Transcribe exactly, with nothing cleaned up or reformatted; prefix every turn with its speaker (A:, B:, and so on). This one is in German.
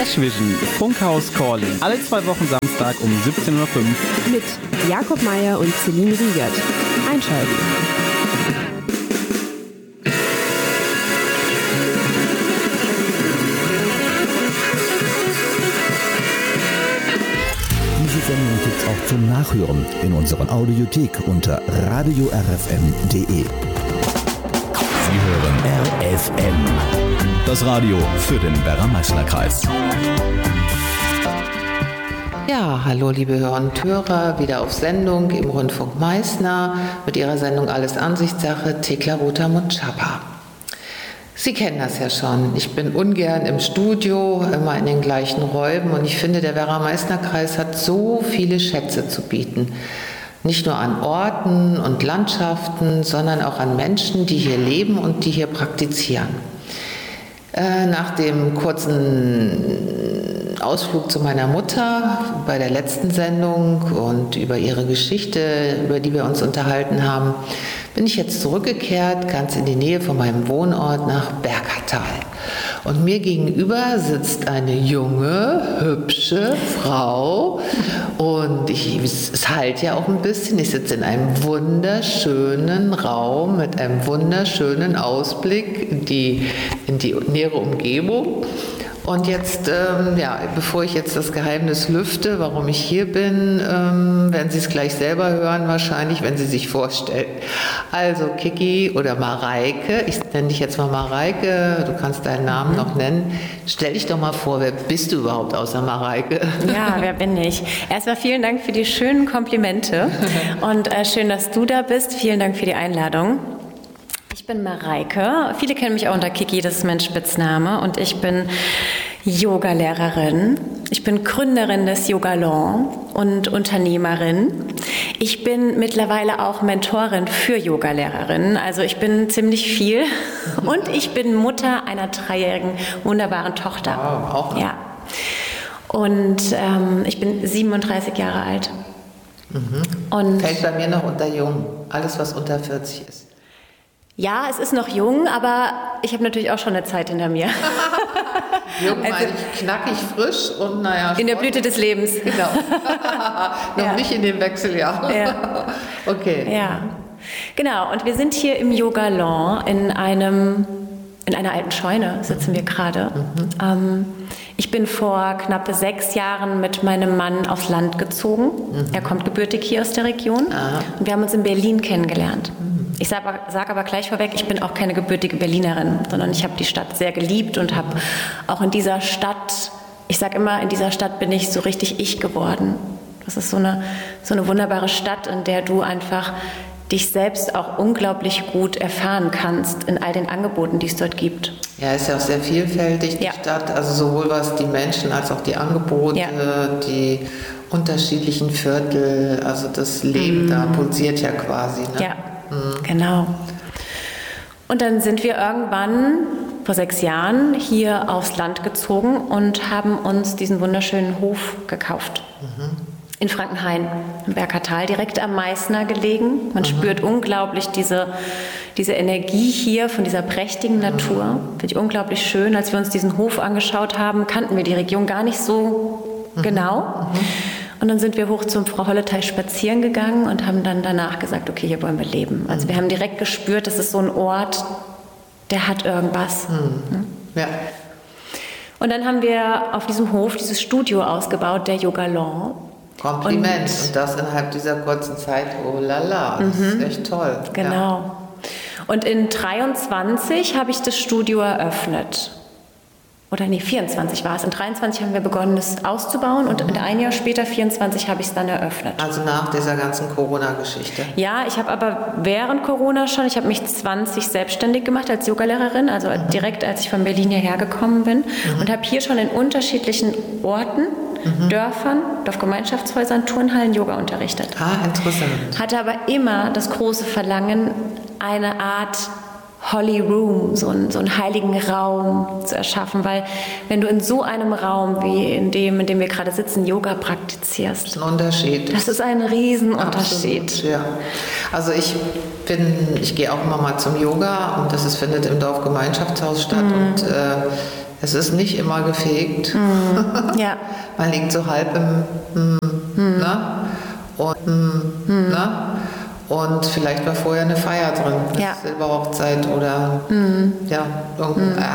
A: Cashvision, Funkhaus Calling. Alle zwei Wochen Samstag um siebzehn Uhr fünf.
B: Mit Jakob Meier und Celine Riegert. Einschalten.
C: Diese Sendung gibt's auch zum Nachhören in unserer Audiothek unter radio r f m punkt d e. Sie hören R F M, das Radio für den Werra-Meißner-Kreis.
D: Ja, hallo liebe Hörer und Hörer, wieder auf Sendung im Rundfunk Meißner mit ihrer Sendung Alles Ansichtssache, Thekla Rother-Mutschapper. Sie kennen das ja schon. Ich bin ungern im Studio, immer in den gleichen Räumen und ich finde, der Werra-Meißner-Kreis hat so viele Schätze zu bieten. Nicht nur an Orten und Landschaften, sondern auch an Menschen, die hier leben und die hier praktizieren. Äh, nach dem kurzen Ausflug zu meiner Mutter bei der letzten Sendung und über ihre Geschichte, über die wir uns unterhalten haben, bin ich jetzt zurückgekehrt, ganz in die Nähe von meinem Wohnort nach Bergertal. Und mir gegenüber sitzt eine junge, hübsche Frau und ich, es halt ja auch ein bisschen, ich sitze in einem wunderschönen Raum mit einem wunderschönen Ausblick in die, in die nähere Umgebung. Und jetzt, ähm, ja, bevor ich jetzt das Geheimnis lüfte, warum ich hier bin, ähm, werden Sie es gleich selber hören wahrscheinlich, wenn Sie sich vorstellen. Also Kiki oder Mareike, ich nenne dich jetzt mal Mareike, du kannst deinen Namen mhm. noch nennen. Stell dich doch mal vor, wer bist du überhaupt außer Mareike?
E: Ja, wer bin ich? Erstmal vielen Dank für die schönen Komplimente und äh, schön, dass du da bist. Vielen Dank für die Einladung. Ich bin Mareike, viele kennen mich auch unter Kiki, das ist mein Spitzname und ich bin Yogalehrerin. Ich bin Gründerin des Yogalon und Unternehmerin. Ich bin mittlerweile auch Mentorin für Yogalehrerinnen, also ich bin ziemlich viel und ich bin Mutter einer dreijährigen wunderbaren Tochter.
D: Wow, auch.
E: Ja. Und ähm, ich bin siebenunddreißig Jahre alt.
D: Mhm.
E: Und
D: fällt bei mir noch unter jung, alles was unter vierzig ist.
E: Ja, es ist noch jung, aber ich habe natürlich auch schon eine Zeit hinter mir.
D: Jung also, meine ich knackig, frisch und naja.
E: In der Blüte des Lebens.
D: Genau. Noch
E: ja.
D: nicht in den Wechseljahren.
E: Ja.
D: Okay.
E: Ja, genau. Und wir sind hier im Yogalon in einem, in einer alten Scheune sitzen wir gerade. Mhm. Ähm, ich bin vor knapp sechs Jahren mit meinem Mann aufs Land gezogen. Mhm. Er kommt gebürtig hier aus der Region. Aha. Und wir haben uns in Berlin kennengelernt. Mhm. Ich sage aber, sag aber gleich vorweg, ich bin auch keine gebürtige Berlinerin, sondern ich habe die Stadt sehr geliebt und habe auch in dieser Stadt, ich sage immer, in dieser Stadt bin ich so richtig ich geworden. Das ist so eine, so eine wunderbare Stadt, in der du einfach dich selbst auch unglaublich gut erfahren kannst in all den Angeboten, die es dort gibt.
D: Ja, ist ja auch sehr vielfältig, die ja. Stadt, also sowohl was die Menschen als auch die Angebote, ja. die unterschiedlichen Viertel, also das Leben mm. da pulsiert ja quasi. Ne?
E: Ja. Genau. Und dann sind wir irgendwann vor sechs Jahren hier aufs Land gezogen und haben uns diesen wunderschönen Hof gekauft. Mhm. In Frankenhain, im Bergertal, direkt am Meißner gelegen. Man mhm. spürt unglaublich diese, diese Energie hier von dieser prächtigen Natur. Mhm. Finde ich unglaublich schön. Als wir uns diesen Hof angeschaut haben, kannten wir die Region gar nicht so mhm. genau. Mhm. Und dann sind wir hoch zum Frau Holleteich spazieren gegangen und haben dann danach gesagt, okay, hier wollen wir leben. Also wir haben direkt gespürt, das ist so ein Ort, der hat irgendwas. Mhm.
D: Ja.
E: Und dann haben wir auf diesem Hof dieses Studio ausgebaut, der Yogalon.
D: Kompliment. Und, und das innerhalb dieser kurzen Zeit, oh la la, das mhm. ist echt toll.
E: Genau. Ja. Und in dreiundzwanzig habe ich das Studio eröffnet. Oder nee, vierundzwanzig war es. In dreiundzwanzig haben wir begonnen, es auszubauen und mhm. ein Jahr später, vierundzwanzig, habe ich es dann eröffnet.
D: Also nach dieser ganzen Corona-Geschichte?
E: Ja, ich habe aber während Corona schon, ich habe mich zwanzig selbstständig gemacht als Yogalehrerin, also mhm. direkt als ich von Berlin hierher gekommen bin mhm. und habe hier schon in unterschiedlichen Orten, mhm. Dörfern, Dorfgemeinschaftshäusern, Turnhallen Yoga unterrichtet.
D: Ah, interessant.
E: Hatte aber immer das große Verlangen, eine Art Holy Room, so einen, so einen heiligen Raum zu erschaffen, weil wenn du in so einem Raum wie in dem, in dem wir gerade sitzen, Yoga praktizierst.
D: Das ist ein Unterschied.
E: Das ist ein Riesenunterschied.
D: Absolut, ja. Also ich bin, ich gehe auch immer mal zum Yoga und das ist, findet im Dorfgemeinschaftshaus statt mhm. und äh, es ist nicht immer gefegt.
E: Mhm. Ja.
D: Man liegt so halb im mm, mhm. ne? Und, mm, mhm. ne? Und vielleicht war vorher eine Feier drin, eine
E: ja.
D: Silberhochzeit oder mhm. ja, irgendein